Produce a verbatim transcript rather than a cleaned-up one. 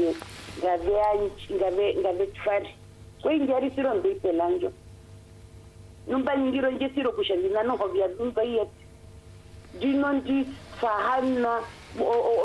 nje ngabe anchi ngabe ngabe tfari kwengari siro ndeipelanjo numba nyingiro nje siro kushandina no hobya numba yet dino ndi fahana